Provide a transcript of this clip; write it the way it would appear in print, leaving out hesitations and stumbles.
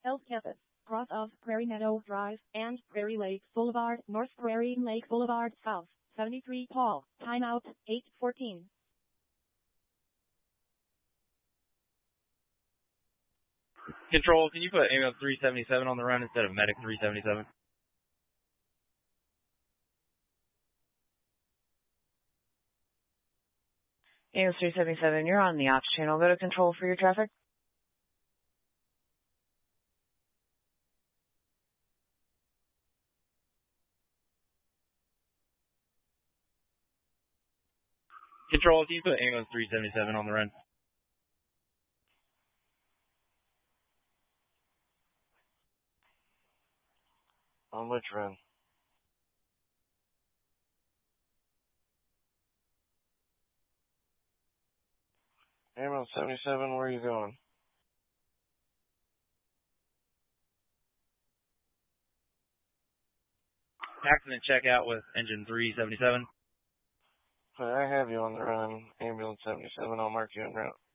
Health Campus, cross of Prairie Meadow Drive and Prairie Lake Boulevard, North Prairie Lake Boulevard, South, 73 Paul, timeout, 8:14. Control, can you put ambulance 377 on the run instead of medic 377? Ambulance 377, you're on the ops channel. Go to control for your traffic. Control, can you put ambulance 377 on the run? On which run? Ambulance 77, where are you going? Accident checkout with engine 377. I have you on the run, ambulance 77. I'll mark you en route.